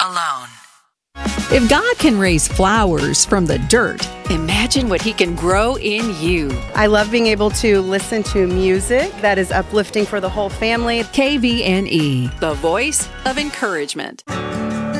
alone. If God can raise flowers from the dirt, imagine what He can grow in you. I love being able to listen to music that is uplifting for the whole family. KVNE, the voice of encouragement.